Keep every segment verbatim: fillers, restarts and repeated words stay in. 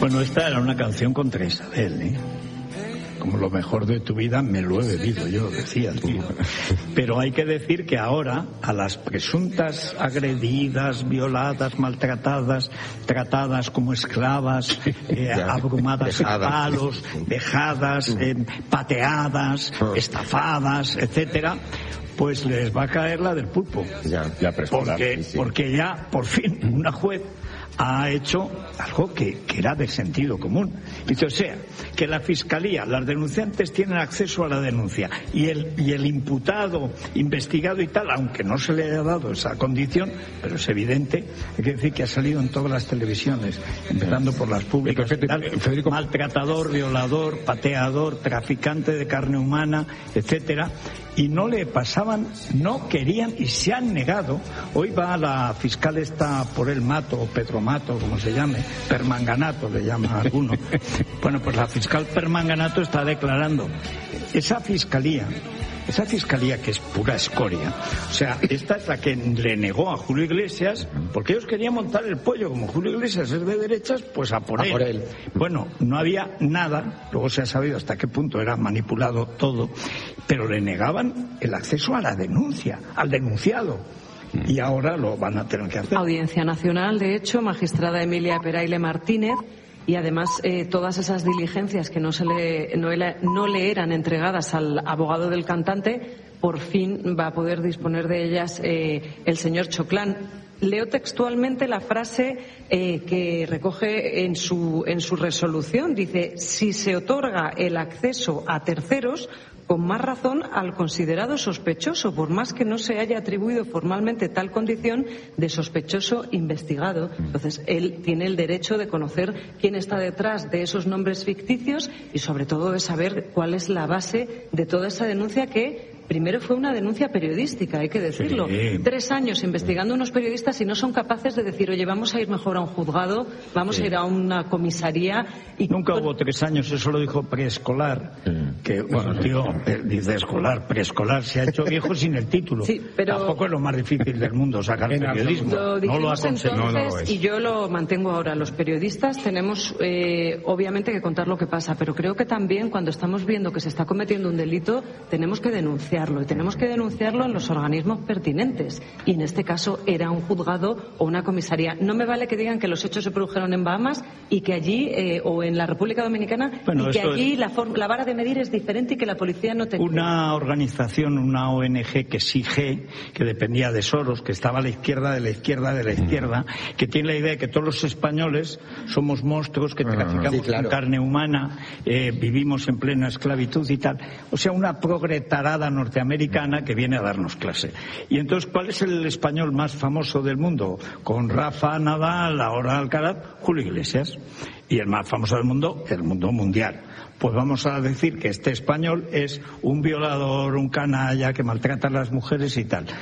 Bueno, esta era una canción contra Isabel, ¿eh? Como lo mejor de tu vida me lo he bebido yo, decía el tío. Pero hay que decir que ahora a las presuntas agredidas, violadas, maltratadas, tratadas como esclavas, eh, abrumadas en palos, dejadas, eh, pateadas, estafadas, etcétera, pues les va a caer la del pulpo. Ya, ya porque, sí, sí. porque ya, por fin, una juez ha hecho algo que, que era de sentido común. Dice, o sea, que la Fiscalía, las denunciantes tienen acceso a la denuncia y el, y el imputado, investigado y tal, aunque no se le haya dado esa condición, pero es evidente, hay que decir que ha salido en todas las televisiones, empezando por las públicas y tal, Federico... maltratador, violador, pateador, traficante de carne humana, etcétera, y no le pasaban, no querían y se han negado. Hoy va la fiscal esta por el Mato, o Pedro Mato, como se llame, Permanganato le llama a alguno. Bueno, pues la fiscal Permanganato está declarando esa fiscalía, esa fiscalía que es pura escoria, o sea, esta es la que le negó a Julio Iglesias, porque ellos querían montar el pollo, como Julio Iglesias es de derechas, pues a por, a él. por él. Bueno, no había nada, luego se ha sabido hasta qué punto era manipulado todo, pero le negaban el acceso a la denuncia, al denunciado. Y ahora lo van a tener que hacer. Audiencia Nacional, de hecho, magistrada Emilia Peraile Martínez, y además eh, todas esas diligencias que no, se le, no, le, no le eran entregadas al abogado del cantante, por fin va a poder disponer de ellas eh, el señor Choclán. Leo textualmente la frase eh, que recoge en su, en su resolución. Dice, si se otorga el acceso a terceros, con más razón al considerado sospechoso, por más que no se haya atribuido formalmente tal condición de sospechoso investigado. Entonces, él tiene el derecho de conocer quién está detrás de esos nombres ficticios y, sobre todo, de saber cuál es la base de toda esa denuncia que primero fue una denuncia periodística, hay que decirlo. Sí. Tres años investigando unos periodistas y no son capaces de decir, oye, vamos a ir mejor a un juzgado, vamos sí. a ir a una comisaría. Y nunca hubo tres años, eso lo dijo preescolar, sí. que, bueno, tío, eh, dice escolar, preescolar, se ha hecho viejo sin el título. Sí, pero tampoco es lo más difícil del mundo sacar periodismo. Lo no lo ha conseguido. Entonces, no, no lo y yo lo mantengo ahora, los periodistas tenemos eh, obviamente que contar lo que pasa, pero creo que también cuando estamos viendo que se está cometiendo un delito, tenemos que denunciarlo y tenemos que denunciarlo en los organismos pertinentes, y en este caso era un juzgado o una comisaría. No me vale que digan que los hechos se produjeron en Bahamas y que allí eh, o en la República Dominicana bueno, y que allí es... la, la vara de medir es diferente y que la policía no tenía. Una organización, una O N G que es I G, que dependía de Soros, que estaba a la izquierda de la izquierda de la izquierda, que tiene la idea de que todos los españoles somos monstruos que traficamos sí, claro. con carne humana, eh, vivimos en plena esclavitud y tal. O sea, una progretarada norteamericana que viene a darnos clase. Y entonces, ¿cuál es el español más famoso del mundo? Con Rafa Nadal, ahora Alcaraz, Julio Iglesias. Y el más famoso del mundo, el mundo mundial. Pues vamos a decir que este español es un violador, un canalla que maltrata a las mujeres y tal.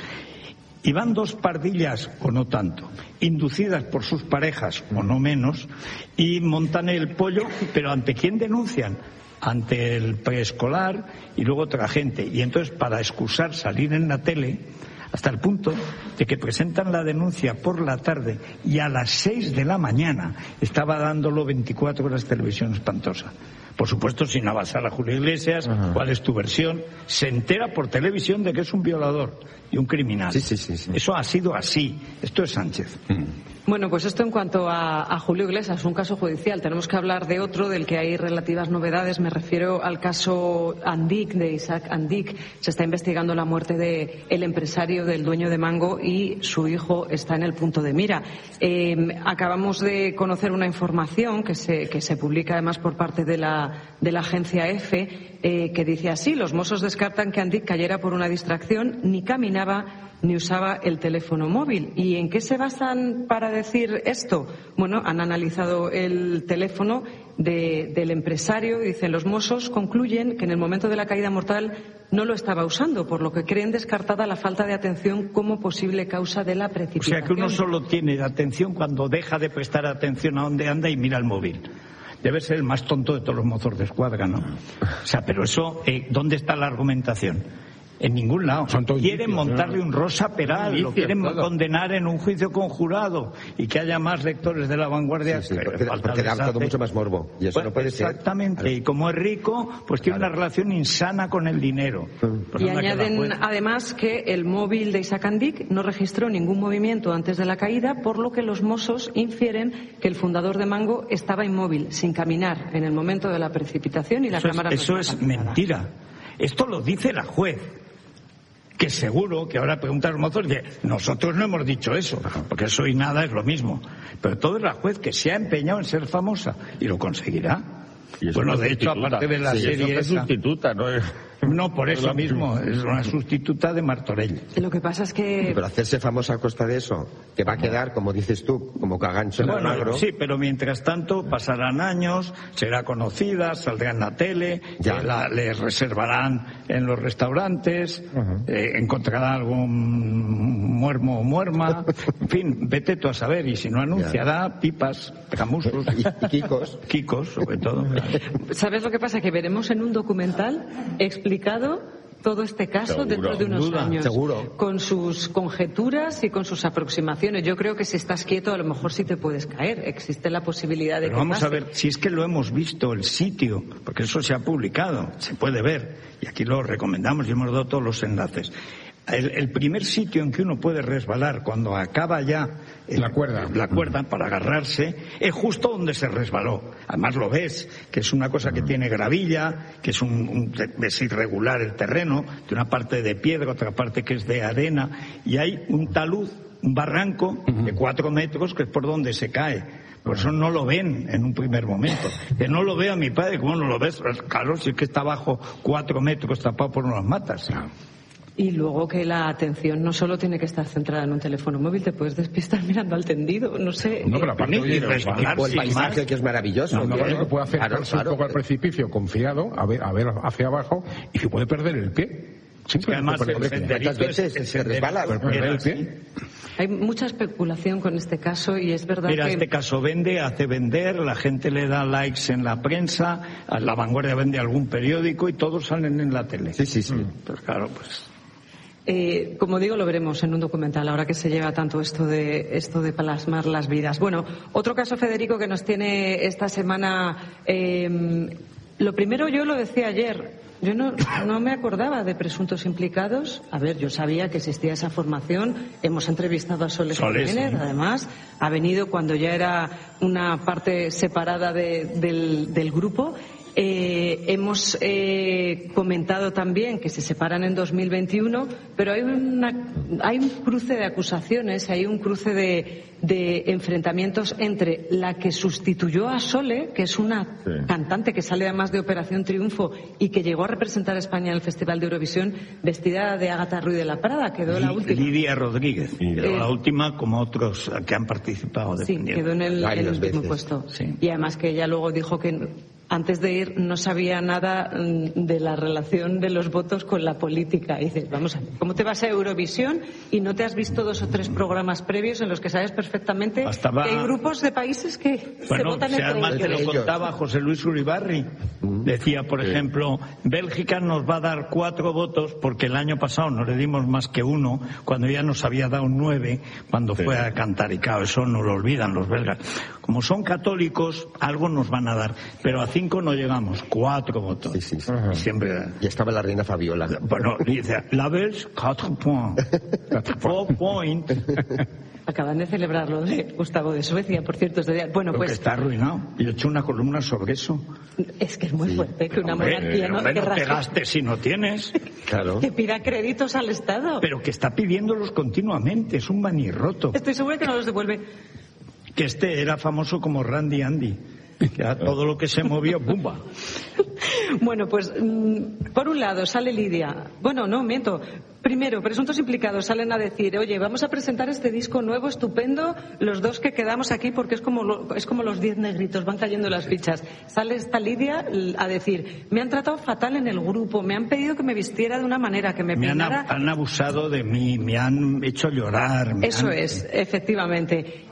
Y van dos pardillas, o no tanto, inducidas por sus parejas, o no menos, y montan el pollo, pero ¿ante quién denuncian? Ante el preescolar y luego otra gente. Y entonces, para excusar salir en la tele, hasta el punto de que presentan la denuncia por la tarde y a las seis de la mañana estaba dándolo veinticuatro horas Televisión Espantosa. Por supuesto, sin abasar a Julio Iglesias, uh-huh. ¿cuál es tu versión? Se entera por televisión de que es un violador y un criminal. Sí, sí, sí, sí. Eso ha sido así. Esto es Sánchez. Mm. Bueno, pues esto en cuanto a, a Julio Iglesias, un caso judicial. Tenemos que hablar de otro del que hay relativas novedades. Me refiero al caso Andic, de Isaac Andic. Se está investigando la muerte de el empresario, del dueño de Mango, y su hijo está en el punto de mira. Eh, acabamos de conocer una información que se, que se publica además por parte de la, de la agencia EFE, eh, que dice así: los Mossos descartan que Andic cayera por una distracción, ni caminaba ni usaba el teléfono móvil. ¿Y en qué se basan para decir esto? Bueno, han analizado el teléfono de, del empresario y dicen, los Mossos concluyen que en el momento de la caída mortal no lo estaba usando, por lo que creen descartada la falta de atención como posible causa de la precipitación. O sea que uno solo tiene atención cuando deja de prestar atención a dónde anda y mira el móvil. Debe ser el más tonto de todos los mozos de escuadra, ¿no? O sea, pero eso, eh, ¿dónde está la argumentación? En ningún lado. Quieren montarle un Rosa Peral, lo quieren todo. Condenar en un juicio conjurado y que haya más lectores de La Vanguardia. Sí, sí, porque, porque da todo mucho más morbo. Y eso pues, no puede exactamente. ser. Y como es rico, pues tiene claro. una relación insana con el dinero. Pues y añaden además que el móvil de Isaac Andic no registró ningún movimiento antes de la caída, por lo que los Mossos infieren que el fundador de Mango estaba inmóvil, sin caminar, en el momento de la precipitación y la eso cámara. Es, eso es mentira. Esto lo dice la juez. Que seguro que ahora preguntan a los mozos que nosotros no hemos dicho eso, porque eso y nada es lo mismo. Pero todo es la juez que se ha empeñado en ser famosa y lo conseguirá. Y bueno, de hecho, aparte de la sí, serie es sustituta, ¿no? No, por eso mismo, es una sustituta de Martorell. Lo que pasa es que... Pero hacerse famosa a costa de eso, que va a quedar, como dices tú, como cagancho en el magro. Sí, pero mientras tanto pasarán años, será conocida, saldrá en la tele, la, le reservarán en los restaurantes, uh-huh. eh, encontrará algún muermo o muerma, en fin, vete tú a saber, y si no anunciará ya. pipas, camusos y, y kikos. Kikos, sobre todo. ¿Sabes lo que pasa? Que veremos en un documental explicado todo este caso seguro, dentro de unos duda, años, seguro. con sus conjeturas y con sus aproximaciones. Yo creo que si estás quieto a lo mejor sí te puedes caer. Existe la posibilidad de Pero que vamos pase. a ver, si es que lo hemos visto, el sitio, porque eso se ha publicado, se puede ver, y aquí lo recomendamos y hemos dado todos los enlaces. El, el primer sitio en que uno puede resbalar cuando acaba ya el, la cuerda la cuerda para agarrarse es justo donde se resbaló. Además lo ves, que es una cosa que tiene gravilla, que es un, un es irregular el terreno, de una parte de piedra, otra parte que es de arena, y hay un talud, un barranco de cuatro metros que es por donde se cae. Por eso no lo ven en un primer momento. Que no lo vea mi padre, ¿cómo no lo ves? Claro, si es que está bajo cuatro metros tapado por unas matas. Y luego que la atención no solo tiene que estar centrada en un teléfono móvil, te puedes despistar mirando al tendido, no sé. No, pero aparte y resbalar o el paisaje más. Que es maravilloso. No, no, no, que puede acercarse claro, claro. un poco al precipicio confiado, a ver, a ver hacia abajo, y se puede perder el pie. Además, ¿cuántas veces se resbala? Perder el pie. Hay mucha especulación con este caso y es verdad Mira, que... este caso vende, hace vender, la gente le da likes en la prensa, La Vanguardia vende algún periódico y todos salen en la tele. Sí, sí, sí. Pues claro, pues... Eh, como digo, lo veremos en un documental, ahora que se lleva tanto esto de esto de plasmar las vidas. Bueno, otro caso, Federico, que nos tiene esta semana. Eh, lo primero, yo lo decía ayer, yo no, no me acordaba de presuntos implicados. A ver, yo sabía que existía esa formación. Hemos entrevistado a Soles Jiménez, además. Ha venido cuando ya era una parte separada de, del, del grupo. Eh, hemos eh, comentado también que se separan en dos mil veintiuno, pero hay, una, hay un cruce de acusaciones, hay un cruce de, de enfrentamientos entre la que sustituyó a Sole, que es una sí. cantante que sale además de Operación Triunfo y que llegó a representar a España en el Festival de Eurovisión, vestida de Ágata Ruiz de la Prada, quedó la última. Lidia Rodríguez, quedó eh, la última como otros que han participado. Sí, quedó en el, en el último puesto. Sí. Y además que ella luego dijo que antes de ir no sabía nada de la relación de los votos con la política. Y dices, vamos a ver, ¿cómo te vas a Eurovisión y no te has visto dos o tres programas previos en los que sabes perfectamente Bastaba... que hay grupos de países que bueno, se votan entre ellos? Además te lo ellos. contaba José Luis Uribarri. Mm. Decía, por sí. ejemplo, Bélgica nos va a dar cuatro votos porque el año pasado no le dimos más que uno, cuando ya nos había dado nueve cuando sí. fue a cantar. Y claro, eso no lo olvidan los belgas. Como son católicos, algo nos van a dar. Pero a cinco no llegamos, cuatro votos. Sí, sí, sí. Y siempre... Y estaba la reina Fabiola. Bueno, dice, la Belge, cuatro points. Four points. Acaban de celebrarlo de Gustavo de Suecia, por cierto, este día. Bueno, pues... Porque está arruinado. Y he hecho una columna sobre eso. Es que es muy sí. fuerte que una hombre, monarquía no, hombre, que no te gastes si no tienes. Claro. Que pida créditos al Estado. Pero que está pidiéndolos continuamente, es un manirroto. Estoy segura que no los devuelve. Que este era famoso como Randy Andy. Que a todo lo que se movió, ¡pumba! Bueno, pues por un lado sale Lidia. Bueno, no, miento. Primero, presuntos implicados salen a decir, oye, vamos a presentar este disco nuevo, estupendo, los dos que quedamos aquí, porque es como lo, es como los diez negritos, van cayendo las fichas. Sale esta Lidia a decir, me han tratado fatal en el grupo, me han pedido que me vistiera de una manera, que me peinara... Me han, han abusado de mí, me han hecho llorar. Eso han... es, efectivamente.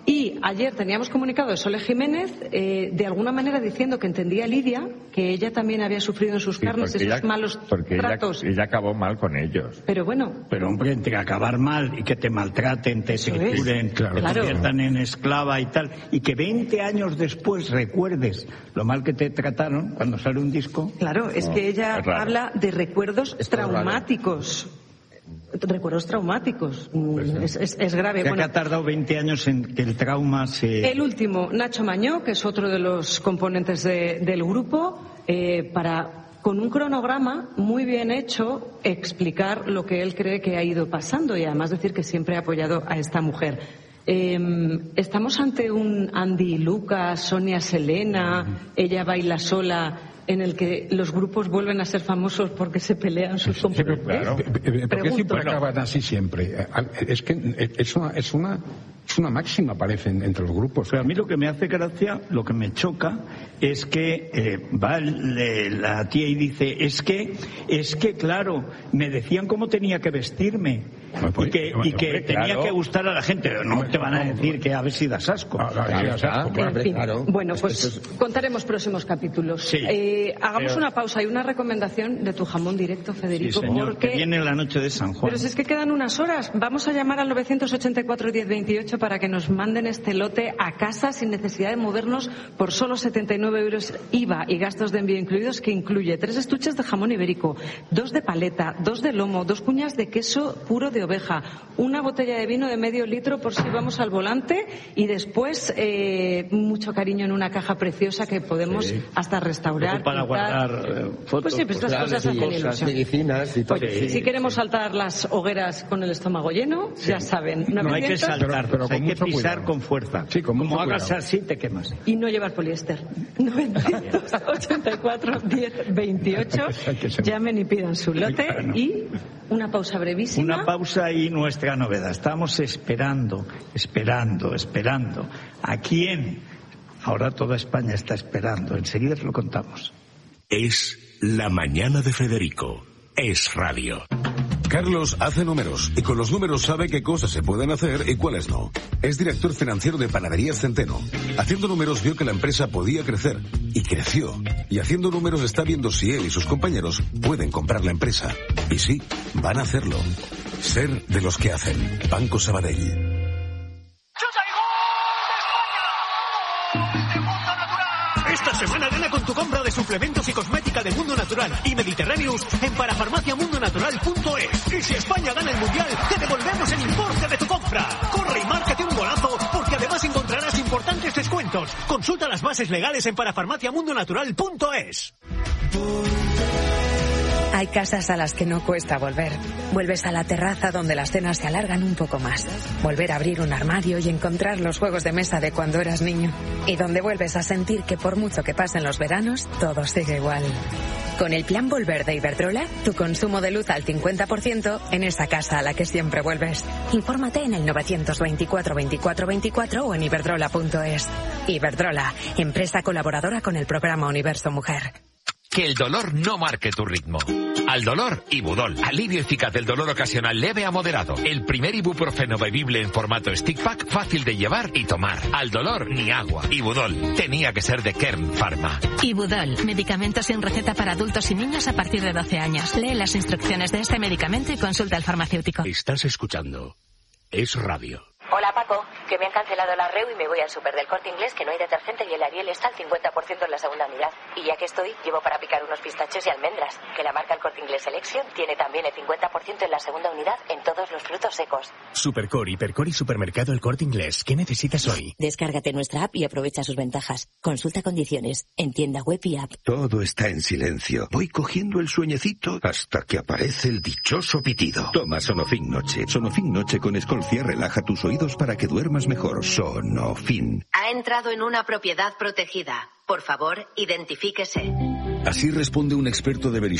Y ayer teníamos comunicado de Sole Jiménez, eh, de alguna manera diciendo que entendía Lidia, que ella también había sufrido en sus sí, carnes esos ella, malos porque tratos. Ella, ella acabó mal con ellos. Pero bueno. Pero hombre, entre acabar mal y que te maltraten, te trituren, claro, te claro. conviertan en esclava y tal, y que veinte años después recuerdes lo mal que te trataron cuando sale un disco. Claro, es no, que ella es raro. habla de recuerdos Esto traumáticos. Recuerdos traumáticos. Pues, es, es, es grave. Ya bueno, que ha tardado veinte años en que el trauma se... El último, Nacho Mañó, que es otro de los componentes de, del grupo, eh, para, con un cronograma muy bien hecho, explicar lo que él cree que ha ido pasando y además decir que siempre ha apoyado a esta mujer. Eh, estamos ante un Andy Lucas, Sonia Selena, ella baila sola, en el que los grupos vuelven a ser famosos porque se pelean sus componentes. Claro. ¿Por qué siempre acaban así siempre? Es que es una, es una, es una máxima, parece, entre los grupos. Pero a mí lo que me hace gracia, lo que me choca, es que eh, va le, la tía y dice, es que, es que claro, me decían cómo tenía que vestirme. Pues, y que, y que tenía claro. que gustar a la gente. No te van a decir que a ver si das asco. Ah, claro, claro, claro, en fin, claro. Bueno, pues contaremos próximos capítulos. Sí. Eh, hagamos Pero... una pausa y una recomendación de tu jamón directo, Federico. Sí, señor, porque... que viene la noche de San Juan. Pero si es que quedan unas horas. Vamos a llamar al nueve ochenta y cuatro, diez veintiocho para que nos manden este lote a casa sin necesidad de movernos por solo setenta y nueve euros I V A y gastos de envío incluidos, que incluye tres estuches de jamón ibérico, dos de paleta, dos de lomo, dos cuñas de queso puro de oveja, una botella de vino de medio litro por si vamos al volante y después eh, mucho cariño en una caja preciosa que podemos sí. hasta restaurar. Luego para guardar eh, fotos. Pues sí, pues estas cosas hacen ilusión. Medicinas y todo. Oye, sí. Si queremos saltar las hogueras con el estómago lleno, sí. ya saben. novecientos, no hay que saltar, pero, pero hay que pisar cuidado. Con fuerza. Sí, con Como mucho hagas cuidado. así, te quemas. Y no llevar poliéster. novecientos ochenta y cuatro, diez veintiocho. Llamen y pidan su lote. Claro. Y una pausa brevísima. Una pausa y nuestra novedad. Estamos esperando, esperando, esperando. ¿A quién? Ahora toda España está esperando. Enseguida os lo contamos. Es La Mañana de Federico. Es radio. Carlos hace números y con los números sabe qué cosas se pueden hacer y cuáles no. Es director financiero de Panaderías Centeno. Haciendo números vio que la empresa podía crecer y creció. Y haciendo números está viendo si él y sus compañeros pueden comprar la empresa. Y sí, van a hacerlo. Ser de los que hacen. Banco Sabadell. Esta semana gana con tu compra de suplementos y cosmética de Mundo Natural y Mediterráneos en parafarmacia mundo natural punto es. Y si España gana el Mundial, te devolvemos el importe de tu compra. Corre y márcate un golazo, porque además encontrarás importantes descuentos. Consulta las bases legales en parafarmacia mundo natural punto es. Hay casas a las que no cuesta volver. Vuelves a la terraza donde las cenas se alargan un poco más. Volver a abrir un armario y encontrar los juegos de mesa de cuando eras niño. Y donde vuelves a sentir que por mucho que pasen los veranos, todo sigue igual. Con el plan Volver de Iberdrola, tu consumo de luz al cincuenta por ciento en esa casa a la que siempre vuelves. Infórmate en el novecientos veinticuatro, veinticuatro, veinticuatro o en iberdrola punto es. Iberdrola, empresa colaboradora con el programa Universo Mujer. Que el dolor no marque tu ritmo. Al dolor, Ibudol. Alivio eficaz del dolor ocasional leve a moderado. El primer ibuprofeno bebible en formato stick pack, fácil de llevar y tomar. Al dolor, ni agua. Ibudol. Tenía que ser de Kern Pharma. Ibudol. Medicamento sin receta para adultos y niños a partir de doce años. Lee las instrucciones de este medicamento y consulta al farmacéutico. Estás escuchando Es Radio. Hola Paco, que me han cancelado la R E U y me voy al súper del Corte Inglés, que no hay detergente y el Ariel está al cincuenta por ciento en la segunda unidad. Y ya que estoy, llevo para picar unos pistachos y almendras, que la marca El Corte Inglés Selection tiene también el cincuenta por ciento en la segunda unidad en todos los frutos secos. Supercore, Hipercore y Supermercado El Corte Inglés. ¿Qué necesitas hoy? Descárgate nuestra app y aprovecha sus ventajas. Consulta condiciones en tienda web y app. Todo está en silencio. Voy cogiendo el sueñecito hasta que aparece el dichoso pitido. Toma Sonofin Noche. Sonofin Noche con Escolcia relaja tus oídos para que duermas mejor. Sonofin. Ha entrado en una propiedad protegida. Por favor, identifíquese. Así responde un experto de Verisur.